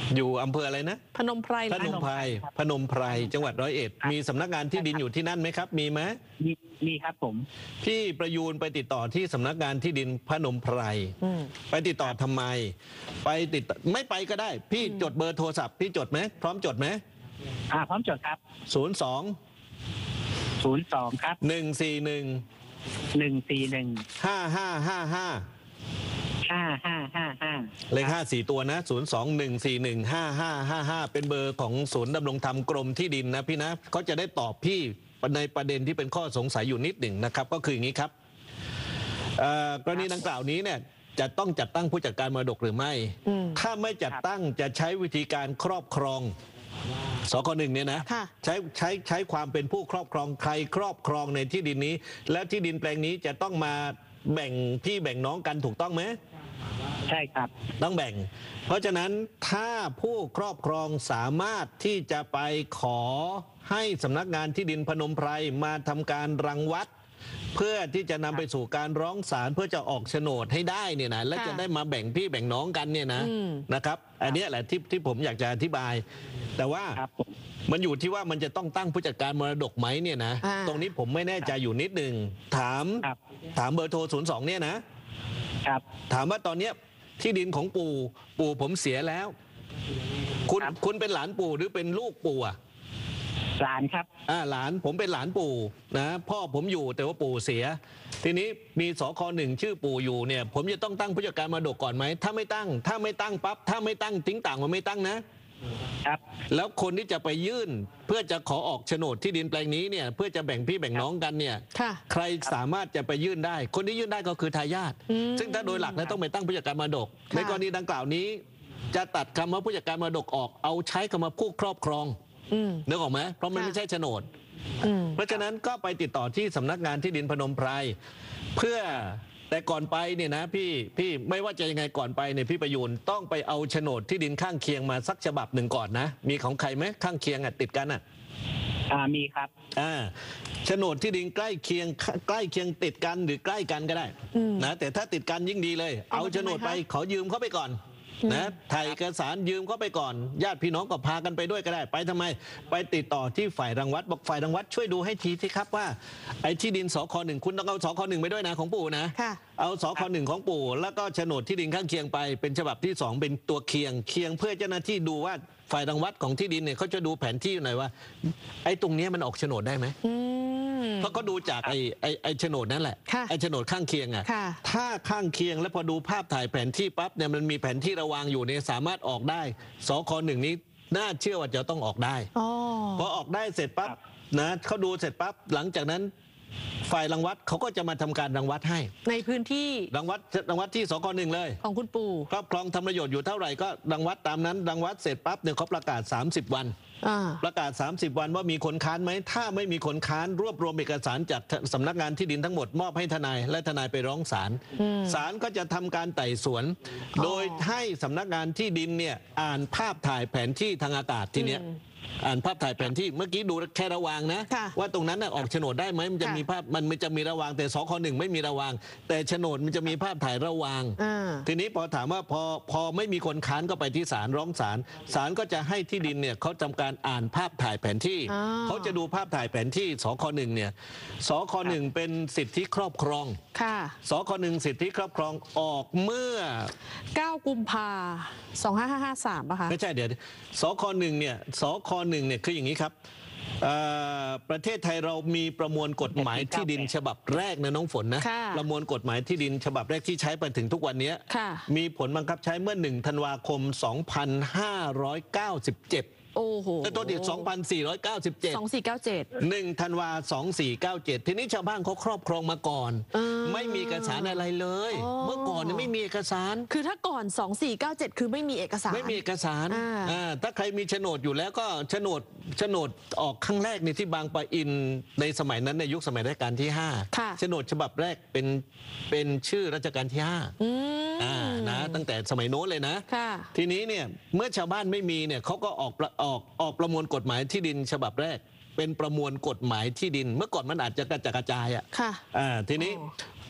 อยู่อำเภออะไรนะพนมไพรพนมไพรพนมไพรจังหวัดร้อยเอ็ดมีสำนักงานที่ดินอยู่ที่นั่นไหมครับมีไหมมีมีครับผมพี่ประยูนไปติดต่อที่สำนักงานที่ดินพนมไพรไปติดต่อทำไมไปติดไม่ไปก็ได้พี่จดเบอร์โทรศัพท์พี่จดไหมพร้อมจดไหมอ่าพร้อมจดครับศูนย์สองศูนย์สองครับหนึ่งสี่หนึ่งหนึ่งสี่หนึ่งห้าห้าห้าห้าห้าห้าห้าห้าเลขห้าสี่ตัวนะศูนย์สองหนึ่งสี่หนึ่งห้าห้าห้าห้าเป็นเบอร์ของศูนย์ดำรงธรรมกรมที่ดินนะพี่นะเขาจะได้ตอบพี่ในประเด็นที่เป็นข้อสงสัยอยู่นิดหนึ่งนะครับก็คืออย่างนี้ครับกรณีดังกล่าวนี้เนี่ยจะต้องจัดตั้งผู้จัดการมรดกหรือไม่ถ้าไม่จัดตั้งจะใช้วิธีการครอบครองสคหนึ่งเนี่ยนะใช้ใช้ใช้ความเป็นผู้ครอบครองใครครอบครองในที่ดินนี้และที่ดินแปลงนี้จะต้องมาแบ่งพี่แบ่งน้องกันถูกต้องไหมใช่ครับต้องแบ่งเพราะฉะนั้นถ้าผู้ครอบครองสามารถที่จะไปขอให้สำนักงานที่ดินพนมไพรมาทำการรังวัดเพื่อที่จะนำไปสู่การร้องศาลเพื่อจะออกโฉนดให้ได้เนี่ยนะและจะได้มาแบ่งพี่แบ่งน้องกันเนี่ยนะนะครับอันนี้แหละที่ที่ผมอยากจะอธิบายแต่ว่ามันอยู่ที่ว่ามันจะต้องตั้งผู้จัดการมรดกไหมเนี่ยนะตรงนี้ผมไม่แน่ใจอยู่นิดหนึ่งถามถามเบอร์โทรศูนย์สองเนี่ยนะครับถามว่าตอนนี้ที่ดินของปู่ปู่ผมเสียแล้วคุณคุณเป็นหลานปู่หรือเป็นลูกปู่อ่ะหลานครับอ่าหลานผมเป็นหลานปู่นะพ่อผมอยู่แต่ว่าปู่เสียทีนี้มีสคหนึ่งชื่อปู่อยู่เนี่ยผมจะต้องตั้งผู้จัดการมรดกก่อนไหมถ้าไม่ตั้งถ้าไม่ตั้งปั๊บถ้าไม่ตั้งทิ้งต่างมันไม่ตั้งนะครับแล้วคนที่จะไปยื่นเพื่อจะขอออกโฉนดที่ดินแปลงนี้เนี่ยเพื่อจะแบ่งพี่แบ่งน้องกันเนี่ยใครสามารถจะไปยื่นได้คนที่ยื่นได้ก็คือทายาทซึ่งถ้าโดยหลักแล้วต้องไปตั้งผู้จัดการมรดกในกรณีดังกล่าวนี้จะตัดคำว่าผู้จัดการมรดกออกเอาใช้คำว่าผู้ครอบครองนึกออกไหมเพราะมันไม่ใช่โฉนดเพราะฉะนั้นก็ไปติดต่อที่สำนักงานที่ดินพนมไพรเพื่อแต่ก่อนไปเนี่ยนะพี่พี่ไม่ว่าจะยังไงก่อนไปเนี่ยพี่ประยูนต้องไปเอาโฉนดที่ดินข้างเคียงมาสักฉบับหนึ่งก่อนนะมีของใครไหมข้างเคียงอ่ะติดกันอ่ะอ่ามีครับอ่าโฉนดที่ดินใกล้เคียงใกล้เคียงติดกันหรือใกล้กันก็ได้นะแต่ถ้าติดกันยิ่งดีเลยเอาโฉนดไปขอยืมเขาไปก่อนนะถ่ายเอกสารยืมเขาไปก่อนญาติพี่น้องก็พากันไปด้วยก็ได้ไปทำไมไปติดต่อที่ฝ่ายรังวัดบอกฝ่ายรังวัดช่วยดูให้ทีสิครับว่าไอ้ที่ดินสคหนึ่งคุณต้องเอาสคหนึ่งไปด้วยนะของปู่นะเอาสคหนึ่งของปู่แล้วก็โฉนดที่ดินข้างเคียงไปเป็นฉบับที่สองเป็นตัวเคียงเคียงเพื่อเจ้าหน้าที่ดูว่าฝ่ายรังวัดของที่ดินเนี่ยเขาจะดูแผนที่หน่อยว่าไอ้ตรงนี้มันออกโฉนดได้ไหมเพราะก็ดูจากไอ้ไอ้ไอ้โฉนดนั่นแหละไอ้โฉนดข้างเคียงอ่ะถ้าข้างเคียงแล้วพอดูภาพถ่ายแผนที่ปั๊บเนี่ยมันมีแผนที่ระวางอยู่เนี่ยสามารถออกได้สคหนึ่งนี้น่าเชื่อว่าจะต้องออกได้พอออกได้เสร็จปั๊บนะเขาดูเสร็จปั๊บหลังจากนั้นฝ่ายรังวัดเขาก็จะมาทำการรังวัดให้ในพื้นที่รังวัดรังวัดที่สคหนึ่งเลยของคุณปู่ครอบครองทำประโยชน์อยู่เท่าไหร่ก็รังวัดตามนั้นรังวัดเสร็จปั๊บเนี่ยเขาประกาศสามสิบวันประกาศสามสิบวันว่ามีคนค้านไหมถ้าไม่มีคนค้านรวบรวมเอกสารจากสำนักงานที่ดินทั้งหมดมอบให้ทนายและทนายไปร้องศาลศาลก็จะทำการไต่สวนโดยให้สำนักงานที่ดินเนี่ยอ่านภาพถ่ายแผนที่ทางอากาศทีเนี้ยอ่านภาพถ่ายแผนที่เมื่อกี้ดูแค่ระวางนะว่าตรงนั้นออกโฉนดได้ไหมมันจะมีภาพมันจะมีระวางแต่สคหนึ่งไม่มีระวางแต่โฉนดมันจะมีภาพถ่ายระวางทีนี้พอถามว่าพอพอไม่มีคนค้านก็ไปที่ศาลร้องศาลศาลก็จะให้ที่ดินเนี่ยเขาทำการอ่านภาพถ่ายแผนที่เขาจะดูภาพถ่ายแผนที่สคหนึ่งเนี่ยสคหนึ่งเป็นสิทธิครอบครองสคหนึ่งสิทธิครอบครองออกเมื่อเก้ากุมภาสองห้าห้าสามป่ะคะไม่ใช่เดี๋ยวสคหนึ่งเนี่ยสคหนึ่งเนี่ยคืออย่างนี้ครับประเทศไทยเรามีประมวลกฎหมายที่ดินฉบับแรกนะน้องฝนนะประมวลกฎหมายที่ดินฉบับแรกที่ใช้ไปถึงทุกวันนี้มีผลบังคับใช้เมื่อหนึ่งธันวาคมสองพันห้าร้อยเก้าสิบเจ็ดโอ้โหแต่ตัวเดียวสองพันสี่ร้อยเก้าสิบเจ็ดสองพันสี่ร้อยเก้าสิบเจ็ดหนึ่งธันวาสองพันสี่ร้อยเก้าสิบเจ็ดทีนี้ชาวบ้านเขาครอบครองมาก่อนไม่มีเอกสารอะไรเลยเมื่อก่อนเนี่ยไม่มีเอกสารคือถ้าก่อนสองพันสี่ร้อยเก้าสิบเจ็ดคือไม่มีเอกสารไม่มีเอกสารอ่าถ้าใครมีโฉนดอยู่แล้วก็โฉนดโฉนดออกครั้งแรกในที่บางปะอินในสมัยนั้นในยุคสมัยรัชกาลที่ห้าโฉนดฉบับแรกเป็นเป็นชื่อรัชกาลที่ห้าอ่านะตั้งแต่สมัยโน้นเลยนะทีนี้เนี่ยเมื่อชาวบ้านไม่มีเนี่ยเขาก็ออกออกออกประมวลกฎหมายที่ดินฉบับแรกเป็นประมวลกฎหมายที่ดินเมื่อก่อนมันอาจจะกระจายกระจายอ่ะอ่าทีนี้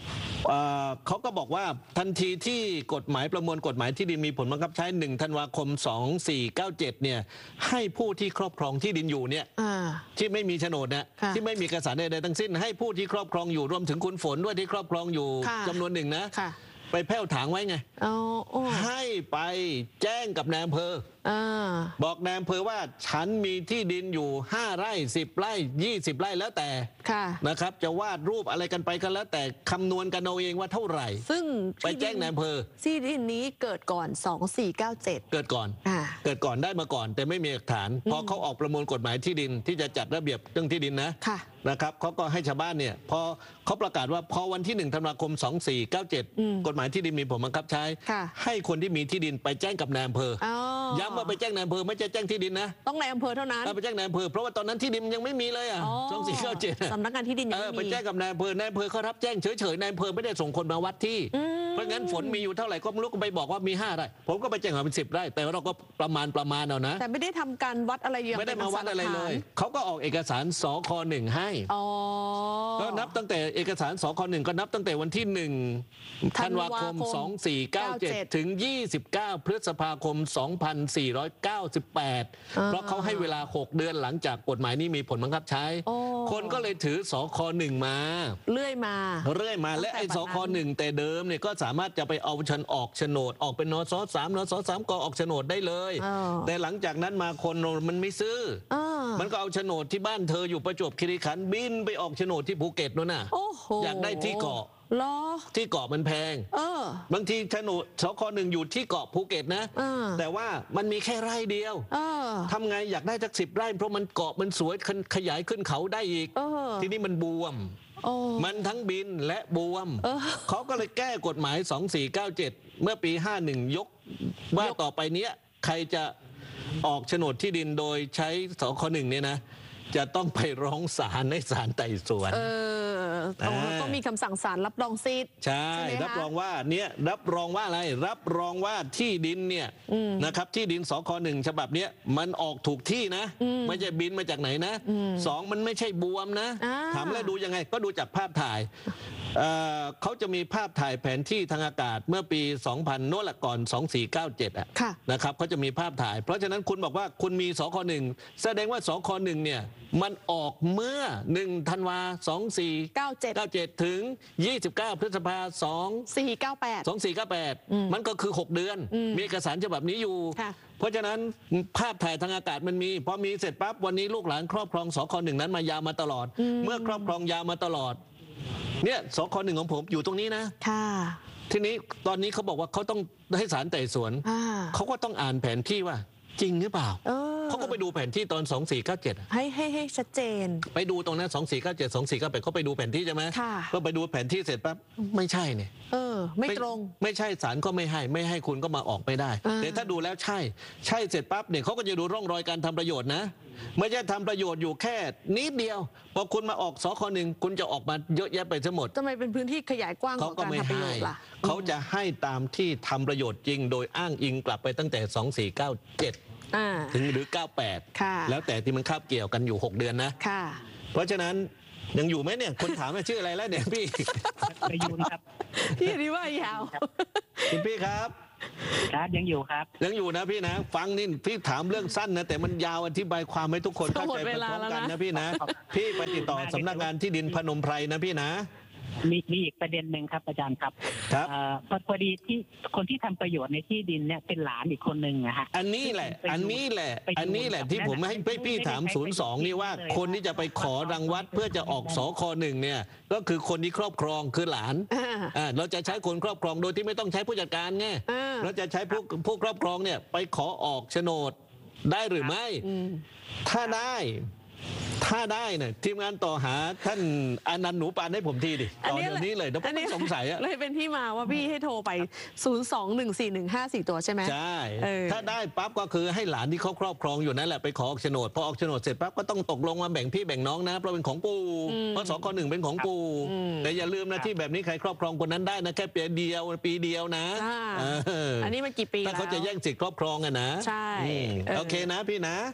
เอ่อเขาก็บอกว่าทันทีที่กฎหมายประมวลกฎหมายที่ดินมีผลบังคับใช้หนึ่งธันวาคมสองพันสี่ร้อยเก้าสิบเจ็ดเนี่ยให้ผู้ที่ครอบครองที่ดินอยู่เนี่ยที่ไม่มีโฉนดเนี่ยที่ไม่มีเอกสารใดๆทั้งสิ้นให้ผู้ที่ครอบครองอยู่รวมถึงคุณฝนด้วยที่ครอบครองอยู่จำนวนหนึ่งนะไปแผ่วถางไว้ไงให้ไปแจ้งกับนายอำเภอบอกนายอำเภอว่าฉันมีที่ดินอยู่ห้าไร่สิบไร่ยี่สิบไร่แล้วแต่นะครับจะวาดรูปอะไรกันไปกันแล้วแต่คำนวณกันเอาเองว่าเท่าไหร่ซึ่งไปแจ้งนายอำเภอที่ดินนี้เกิดก่อนสองพันสี่ร้อยเก้าสิบเจ็ดเกิดก่อนเกิดก่อนได้มาก่อนแต่ไม่มีหลักฐานพอเขาออกประมวลกฎหมายที่ดินที่จะจัดระเบียบเรื่องที่ดินนะนะครับเขาก็ให้ชาวบ้านเนี่ยพอเขาประกาศว่าพอวันที่หนึ่งธันวาคมสองพันสี่ร้อยเก้าสิบเจ็ดกฎหมายที่ดินมีผลบังคับใช้ให้คนที่มีที่ดินไปแจ้งกับนายอำเภอย้ำว่าไปแจ้งนายอำเภอไม่ใช่แจ้งที่ดินนะต้องนายอำเภอเท่านั้นไปแจ้งนายอำเภอเพราะว่าตอนนั้นที่ดินยังไม่มีเลยอ่ะสองพันสี่ร้อยเก้าสิบเจ็ดสำนักงานที่ดินยังไม่มีไปแจ้งกับนายอำเภอนายอำเภอเขารับแจ้งเฉยๆนายอำเภอไม่ได้ส่งคนมาวัดที่เพราะงั้นฝนมีอยู่เท่าไหร่ก็ไม่รู้ก็ไปบอกว่ามีห้าไร่ผมก็ไปแจ้งว่าเป็นสิบไร่แต่เราก็ประมาณประมาณเอานะแต่ไม่ได้ทำการวัดอะไรอย่างไม่ได้มาวัดอะไรเลยเขาก็ออกเอกสารสคหนึ่งให้ก็นับตั้งแต่เอกสารสคหนึ่งก็นับตั้งแต่วันที่หนึ่งธันวาคมสองพันสี่ร้อยเก้าสิบเจ็ดถึงยี่สิบเก้าพฤษภาคมสองพันสี่ร้อยเก้าสิบแปดเพราะเขาให้เวลาหกเดือนหลังจากกฎหมายนี้มีผลบังคับใช้คนก็เลยถือสคหนึ่งมาเรื่อยมาเรื่อยมาและไอ้สคหนึ่งแต่เดิมเนี่ยก็สามารถจะไปเอาชันออกโฉนดออกเป็นนสสามนสสามก็ออกโฉนดได้เลยแต่หลังจากนั้นมาคนมันไม่ซื้อมันก็เอาโฉนดที่บ้านเธออยู่ประจวบคีรีขันธ์บินไปออกโฉนดที่ภูเก็ตนู่นน่ะอยากได้ที่เกาะที่เกาะมันแพงบางทีโฉนดสคหนึ่งอยู่ที่เกาะภูเก็ตนะแต่ว่ามันมีแค่ไร่เดียวทำไงอยากได้สักสิบไร่เพราะมันเกาะมันสวยขยายขึ้นเขาได้อีกทีนี้มันบวมมันทั้งบินและบวมเขาก็เลยแก้กฎหมายสองพันสี่ร้อยเก้าสิบเจ็ดเมื่อปีห้าสิบเอ็ดยกว่าต่อไปเนี้ยใครจะออกโฉนดที่ดินโดยใช้สคหนึ่งเนี่ยนะจะต้องไปร้องศาลในศาลไต่สวนเออต้องมีคำสั่งศาลรับรองสิทธิ์ใช่รับรองว่าเนี่ยรับรองว่าอะไรรับรองว่าที่ดินเนี่ยนะครับที่ดินสคหนึ่งฉบับเนี้ยมันออกถูกที่นะไม่ใช่บินมาจากไหนนะสองมันไม่ใช่บวมนะถามแล้วดูยังไงก็ดูจากภาพถ่ายเขาจะมีภาพถ่ายแผนที่ทางอากาศเมื่อปีสองพันโน่นละก่อนสองพันสี่ร้อยเก้าสิบเจ็ดอ่ะนะครับเขาจะมีภาพถ่ายเพราะฉะนั้นคุณบอกว่าคุณมีสคหนึ่งแสดงว่าสคหนึ่งเนี่ยมันออกเมื่อหนึ่งธันวาสองพันสี่ร้อยเก้าสิบเจ็ดถึงยี่สิบเก้าพฤษภาสองพันสี่ร้อยเก้าสิบแปด สองพันสี่ร้อยเก้าสิบแปดมันก็คือหกเดือนมีเอกสารฉบับนี้อยู่เพราะฉะนั้นภาพถ่ายทางอากาศมันมีพอมีเสร็จปั๊บวันนี้ลูกหลานครอบครองสคหนึ่งนั้นมายาวมาตลอดเมื่อครอบครองยาวมาตลอดเนี่ยสคหนึ่งของผมอยู่ตรงนี้นะทีนี้ตอนนี้เขาบอกว่าเขาต้องให้ศาลไต่สวนเขาก็ต้องอ่านแผนที่ว่าจริงหรือเปล่าเขาก็ไปดูแผนที่ตอนสองพันสี่ร้อยเก้าสิบเจ็ดให้ให้ให้ชัดเจนไปดูตรงนั้นสองพันสี่ร้อยเก้าสิบเจ็ด สองพันสี่ร้อยเก้าสิบแปดเขาไปดูแผนที่ใช่ไหมก็ไปดูแผนที่เสร็จปั๊บไม่ใช่เนี่ยเออไม่ตรงไม่ใช่ศาลก็ไม่ให้ไม่ให้คุณก็มาออกไม่ได้แต่ถ้าดูแล้วใช่ใช่เสร็จปั๊บเนี่ยเขาก็จะดูร่องรอยการทำประโยชน์นะไม่ใช่ทำประโยชน์อยู่แค่นิดเดียวพอคุณมาออกสคหนึ่งคุณจะออกมาเยอะแยะไปทั้งหมดทำไมเป็นพื้นที่ขยายกว้างของการทำประโยชน์ล่ะเขาจะให้ตามที่ทำประโยชน์จริงโดยอ้างอิงกลับไปตั้งแต่สองพันสี่ร้อยเก้าสิบเจ็ดถึงหรือเก้าสิบแปดแล้วแต่ที่มันคาบเกี่ยวกันอยู่หกเดือนนะเพราะฉะนั้นยังอยู่ไหมเนี่ยคนถามว่าชื่ออะไรแล้วเนี่ยพี่ประยูนครับพี่นี่ว่ายาวคุณพี่ครับครับยังอยู่ครับยังอยู่นะพี่นะฟังนี่พี่ถามเรื่องสั้นนะแต่มันยาวอธิบายความให้ทุกคนเข้าใจไปพร้อมกันนะพี่นะพี่ไปติดต่อสำนักงานที่ดินพนมไพรนะพี่นะมีมีอีกประเด็นหนึ่งครับอาจารย์ครับครับพอดีที่คนที่ทำประโยชน์ในที่ดินเนี่ยเป็นหลานอีกคนหนึ่งนะฮะอันนี้แหละอันนี้แหละอันนี้แหละที่ผมให้พี่ถามศูนย์สองนี่ว่าคนที่จะไปขอรังวัดเพื่อจะออกสคหนึ่งเนี่ยก็คือคนที่ครอบครองคือหลานเราจะใช้คนครอบครองโดยที่ไม่ต้องใช้ผู้จัดการไงเราจะใช้ผู้ผู้ครอบครองเนี่ยไปขอออกโฉนดได้หรือไม่ถ้าได้ถ้าได้เนี่ยทีมงานต่อหาท่านอนันต์หนูปานให้ผมทีดิต่อเดี๋ยวนี้เลยถ้าผมไม่สงสัยอะเลยเป็นที่มาว่าพี่ให้โทรไปศูนย์ สอง หนึ่ง สี่ หนึ่ง ห้า สี่ตัวใช่ไหมใช่ถ้าได้ปั๊บก็คือให้หลานที่เขาครอบครองอยู่นั่นแหละไปขอออกโฉนดพอออกโฉนดเสร็จปั๊บก็ต้องตกลงมาแบ่งพี่แบ่งน้องนะเพราะเป็นของปู่เพราะสคหนึ่งเป็นของปู่แต่อย่าลืมนะที่แบบนี้ใครครอบครองคนนั้นได้นะแค่ปีเดียวปีเดียวนะอันนี้มันกี่ปีแล้วถ้าเขาจะแย่งสิทธิ์ครอบครองอะนะใช่โอเคนะพี่นะ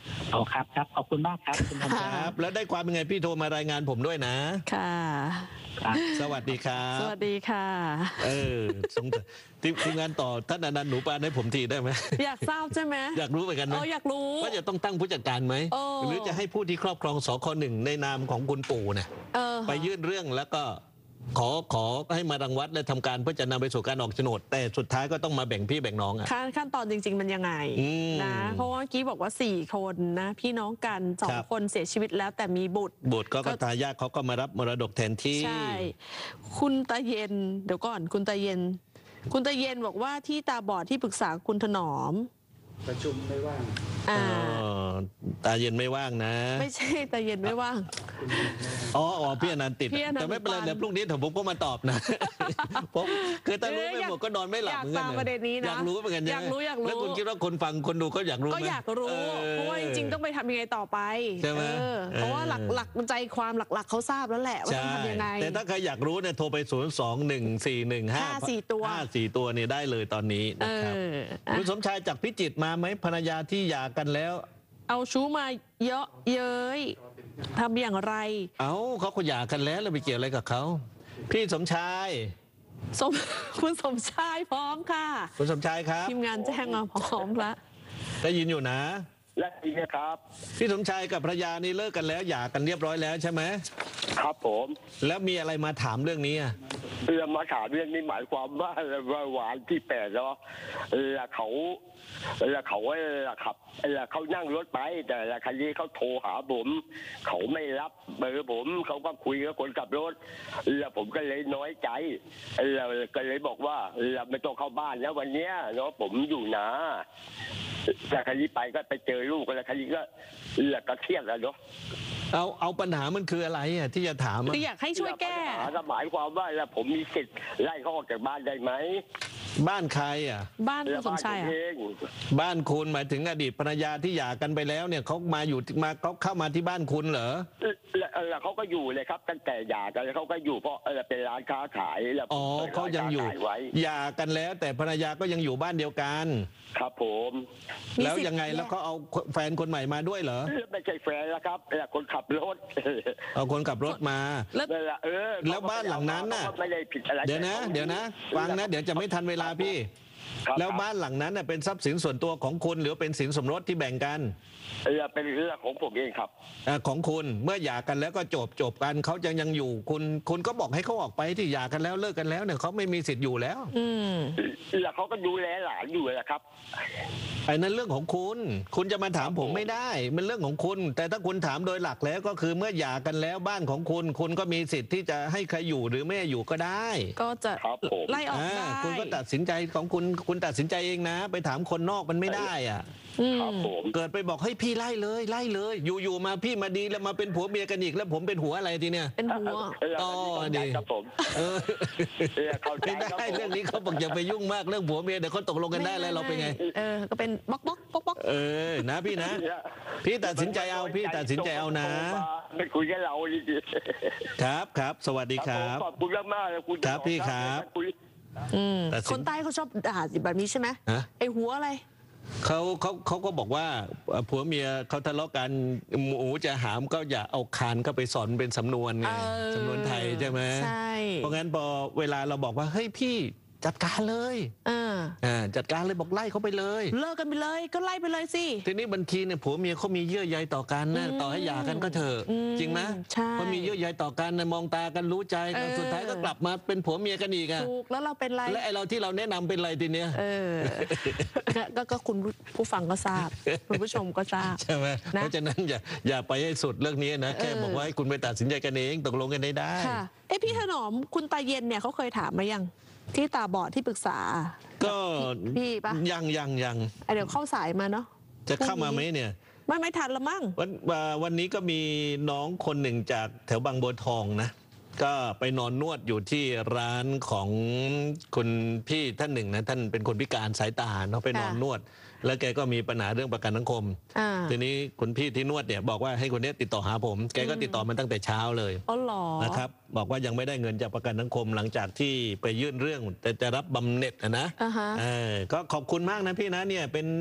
อ๋อครับครับขอบคุณมากครับคุณธนคครัรับบ แล้วได้ความเป็นไงพี่โทรมารายงานผมด้วยนะค่ะครับสวัสดีครับสวัสดีค่ะเออสงสัยทีมทีมงานต่อท่านอนันต์หนูปานให้ผมทีได้ไหมอยากทราบใช่ไหมอยากรู้เหมือนกันไหมเอออยากรู้ว่าจะต้องตั้งผู้จัดการไหมเออหรือจะให้ผู้ที่ครอบครองสคหนึ่งในนามของคุณปู่เนี่ยเออไปยื่นเรื่องแล้วก็ขอขอให้มารังวัดและทำการเพื่อจะนำไปสู่การออกโฉนด แต่สุดท้ายก็ต้องมาแบ่งพี่แบ่งน้องอ่ะขั้นขั้นตอนจริง ๆ มันยังไงอืมนะ เพราะว่าเมื่อกี้บอกว่าสี่คนนะ พี่น้องกันสอคงรับคนเสียชีวิตแล้วแต่มีบุตรบุตรก็ก็ทายาทเขาก็มารับมรดกแทนที่ใช่ คุณตาเย็น เดี๋ยวก่อนคุณตาเย็น คุณตาเย็นบอกว่าที่ตาบอดที่ปรึกษาคุณถนอมประชุมไม่ว่างอ่าอ๋อตาเย็นไม่ว่างนะไม่ใช่ตาเย็นไม่ว่างอ๋ออ๋อพี่อนันต์ติดพี่อนันต์แต่ไม่เป็นไรปันเดี๋ยวพรุ่งนี้ผมก็มาตอบนะ ผมคือถ้ารู้ไม่หมดก็นอนไม่หลับอยากเหมือนกันตามประเด็นนี้นะอยากรู้เหมือนกันนะอยากรู้อยากรู้แล้วคุณคิดว่าคนฟังคนดูก็อยากรู้ไหมก็อยากรู้ออเพราะว่าจริงๆต้องไปทำยังไงต่อไปใช่ไหมเออเพราะว่าหลักเออหลักใจความหลักๆเขาทราบแล้วแหละว่าใช่ต้องทำยังไงแต่ถ้าใครอยากรู้เนี่ยโทรไปศูนย์สองหนึ่งสี่หนึ่งห้าห้าสี่ตัวห้าสี่ตัวเนี่ยได้เลยตอนนี้เอนะครับออ่ะคุณสมชายจากพิจิตรมาไหมภรรยาที่หย่ากันแล้วเอาชู้มาเยอะเย้ยทำอย่างไรเอ้าเขาก็หย่ากันแล้วแล้วไปเกี่ยวอะไรกับเขาพี่สมชายสม คุณสมชายพร้อมค่ะคุณสมชายครับทีมงานแจ้งมาพร้อมละได้ยินอยู่นะและอีกนะครับพี่สมชายกับภรรยานี่เลิกกันแล้วหย่ากันเรียบร้อยแล้วใช่ไหมครับผมแล้วมีอะไรมาถามเรื่องนี้อ่ะเรื่องมาถามเรื่องนี้หมายความว่าว่าหวานที่แปดแล้วแล้วเขาแล้วเขาแล้วขับแล้วเขานั่งรถไปแต่ละคันนี้เขาโทรหาผมเขาไม่รับเบอร์ผมเขาก็คุยกับคนขับรถแล้วผมก็เลยน้อยใจแล้วก็เลยบอกว่าเราไม่ต้องเข้าบ้านแล้ววันเนี้ยเนาะผมอยู่นะแต่คันนี้ไปก็ไปเจอลูกแล้วคันนี้ก็แล้วก็เครียดแล้วเนาะเอาเอาปัญหามันคืออะไรอ่ะที่จะถามอ่ะคืออยากให้ช่วยแก้ปัญหาหมายความว่าแล้วผมมีสิทธิ์ไล่เขาออกจากบ้านได้ไหมบ้านใครอ่ะบ้านคุณสมชายเออ่ะงบ้านคุณหมายถึงอดีตภรรยาที่หย่ากันไปแล้วเนี่ยเขามาอยู่มาเขาเข้ามาที่บ้านคุณเหรอแล้วแล้วเขาก็อยู่เลยครับตั้งแต่หย่ากันแล้วเขาก็อยู่เพราะเออเป็นร้านค้าขายแล้วอ๋อปิดเขายังอยู่ร้นค้ขไว้หย่ากันแล้ว แต่ภรรยาก็ยังอยู่บ้านเดียวกันครับผมมีแล้วสิทธิ์ยังไงแยกแล้วเขาเอาแฟนคนใหม่มาด้วยเหรอไม่ใช่แฟนแล้วครับแล้วคนขับรถเอาคนขับรถมาแล้วนั่นแหละเออแล้วบ้านหลังนั้นน่ะเขาก็ไม่ได้ผิดอะไรเดี๋ยวนะ เดี๋ยวนะฟังนะเดี๋ยวจะไม่ทันเวลาพี่ครับแล้วบ้านหลังนั้นน่ะเป็นทรัพย์สินส่วนตัวของคุณหรือเป็นสินสมรสที่แบ่งกันเออเป็นเรื่องของผมเองครับอ่าของคุณเมื่อหย่ากันแล้วก็จบจบกันเขายังยังอยู่คุณคุณก็บอกให้เขาออกไปที่หย่ากันแล้วเลิกกันแล้วเนี่ยเขาไม่มีสิทธิ์อยู่แล้วอืมแล้วเขาก็ดูแลหลานอยู่แหละครับไอ้นั้นเรื่องของคุณ คุณจะมาถามผมไม่ได้ มันเรื่องของคุณ แต่ถ้าคุณถามโดยหลักแล้วก็คือเมื่อหย่ากันแล้วบ้านของคุณ คุณก็มีสิทธิ์ที่จะให้ใครอยู่หรือไม่อยู่ก็ได้ก็จะครับผมไล่ออกอ่าได้คุณก็ตัดสินใจของคุณคุณตัดสินใจเองนะ ไปถามคนนอกมันไม่ได้อ่ะอืมครับผมเกิดไปบอกให้พี่ไล่เลยไล่เลย อยู่ๆมาพี่มาดีแล้วมาเป็นผัวเมียกันอีกแล้วผมเป็นหัวอะไรทีเนี้ยเป็นหัวเออต่อดิครับผมเออเออเข้าใจไม่ครับได้ผมเรื่องนี้เขาบอกอย่าไปยุ่งมากเรื่องผัวเมียเดี๋ยวเขาตกลงกันได้แล้วเราเป็นไงเออ ก็เป็นบล็อกบล็อกบล็อกบล็อกเออนะพี่นะ พี่ตัดสินใจเอาพี่ตัดสินใจเอานะไม่คุยกับเราดีครับครับ สวัสดีครับขอบคุณมากๆเลยคุณครับพี่ครับคุยอืมตัดสินคนใต้เขาชอบด่าแบบนี้ใช่ไหมฮะไอหัวอะไรเขาเขาเขาก็บอกว่าเอ่อผัวเมียเขาทะเลาะกันหมูจะหามก็อย่าเอาคานเข้าไปสอนเป็นสำนวนไงเออสำนวนไทยใช่ไหมใช่เพราะงั้นพอเวลาเราบอกว่าเฮ้ยพี่จัดการเลยเอออ่าจัดการเลยบอกไล่เขาไปเลยเลิกกันไปเลยก็ไล่ไปเลยสิทีนี้บางทีเนี่ยผัวเมียเขามีเยื่อใยต่อกันนะอืมต่อให้หย่ากันก็เถอะอืมจริงไหมใช่พอมีเยื่อใยต่อกันนะมองตากันรู้ใจกันเออสุดท้ายก็กลับมาเป็นผัวเมียกันอีกอะถูกแล้วเราเป็นไรและไอเราที่เราแนะนำเป็นอะไรทีเนี้ยเออ ก็ก็ก็คุณผู้ฟังก็ทราบ คุณผู้ชมก็ทราบใช่ไหมนะเพราะฉะนั้นอย่าอย่าไปให้สุดเรื่องนี้นะแค่เออบอกว่าให้คุณไปตัดสินใจกันเองตกลงกันได้ได้ค่ะ เอ้พี่ถนอมคุณตาเย็นเนี่ยเขาเคยถามมายัง ที่ตาบอดที่ปรึกษาก็พี่ปะยังยังยังอ่ะเดี๋ยวเข้าสายมาเนาะจะเข้ามาไหมเนี่ยไม่ไม่ทันละมั้งวันอ่าวันนี้ก็มีน้องคนหนึ่งจากแถวบางบัวทองนะ ก็ไปนอนนวดอยู่ที่ร้านของคุณพี่ท่านหนึ่งนะท่านเป็นคนพิการสายตาเนาะไปนอนค่ะนวด แล้วแกก็มีปัญหาเรื่องประกันสังคมอ่าทีนี้คุณพี่ที่นวดเนี่ยบอกว่าให้คนเนี้ยติดต่อหาผม แกก็ติดต่อมาตั้งแต่เช้าเลยอ๋อเหรอนะครับบอกว่ายังไม่ได้เงินจากประกันสังคมหลังจากที่ไปยื่นเรื่องแต่จะรับบำเหน็จนะนะอ่าฮะเออก็ขอบคุณมากนะพี่นะเนี่ยเป็น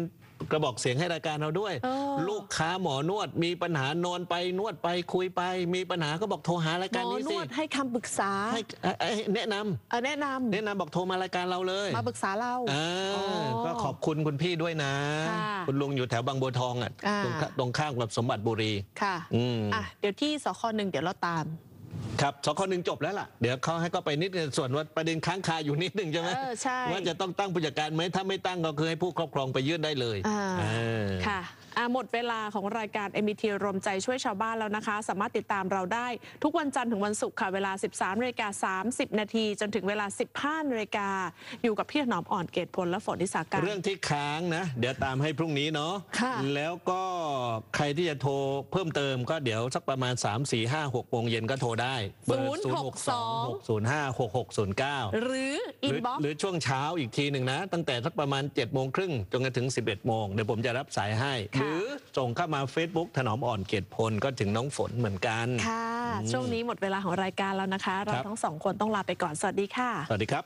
กระบอกเสียงให้รายการเราด้วยลูกค้าหมอนวดมีปัญหานอนไปนวดไปคุยไปมีปัญหาก็บอกโทรหารายการนี้สิหมอนวดให้คำปรึกษาให้แนะนำแนะนำแนะนำบอกโทรมารายการเราเลยมาปรึกษาเราก็ขอบคุณคุณพี่ด้วยนะคุณลุงอยู่แถวบางบัวทองอ่ะตรงข้ามกับสมบัติบุรีค่ะอ่ะเดี๋ยวที่สคหนึ่งเดี๋ยวเราตามครับสคหนึ่งจบแล้วล่ะเดี๋ยวเขาให้ก็ไปนิดนึงส่วนว่าประเด็นค้างคาอยู่นิดนึงใช่ไหมว่าจะต้องตั้งผู้จัดการไหมถ้าไม่ตั้งก็คือให้ผู้ครอบครองไปยื่นได้เลยค่ะหมดเวลาของรายการ เอ็ม บี ที รวมใจช่วยชาวบ้านแล้วนะคะสามารถติดตามเราได้ทุกวันจันทร์ถึงวันศุกร์ค่ะเวลา สิบสามนาฬิกาสามสิบนาทีจนถึงเวลา สิบห้านาฬิกาอยู่กับพี่ถนอมอ่อนเกตพลและฝนนิสาการเรื่องที่ค้างนะเดี๋ยวตามให้พรุ่งนี้เนาะแล้วก็ใครที่จะโทรเพิ่มเติมก็เดี๋ยวสักประมาณ สาม สี่ ห้า หก โมงเย็นก็โทรได้เบอร์ ศูนย์ หก สอง หก ศูนย์ ห้า หก หก ศูนย์ เก้าหรืออินบ็อกซ์หรือช่วงเช้าอีกทีหนึ่งนะตั้งแต่สักประมาณ เจ็ดโมงครึ่งจนถึง สิบเอ็ดโมงเดี๋ยวผมจะรับสายให้หรือส่งเข้ามา Facebook ถนอมอ่อนเกตพลก็ถึงน้องฝนเหมือนกันค่ะช่วงนี้หมดเวลาของรายการแล้วนะคะเราทั้งสองคนต้องลาไปก่อนสวัสดีค่ะสวัสดีครับ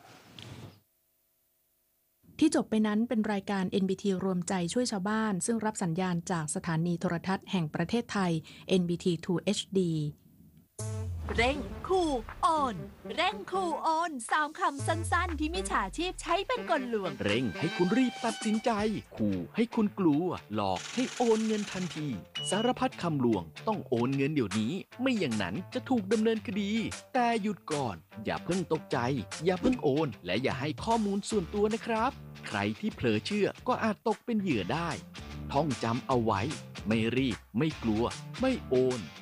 ที่จบไปนั้นเป็นรายการ เอ็น บี ที รวมใจช่วยชาวบ้านซึ่งรับสัญญาณจากสถานีโทรทัศน์แห่งประเทศไทย เอ็น บี ที ทู เอช ดีเร่งขู่โอนเร่งขู่โอนสามคำสั้นๆที่มิจฉาชีพใช้เป็นกลลวงเร่งให้คุณรีบตัดสินใจขู่ให้คุณกลัวหลอกให้โอนเงินทันทีสารพัดคำลวงต้องโอนเงินเดี๋ยวนี้ไม่อย่างนั้นจะถูกดำเนินคดีแต่หยุดก่อนอย่าเพิ่งตกใจอย่าเพิ่งโอนและอย่าให้ข้อมูลส่วนตัวนะครับใครที่เผลอเชื่อก็อาจตกเป็นเหยื่อได้ท่องจำเอาไว้ไม่รีบไม่กลัวไม่โอน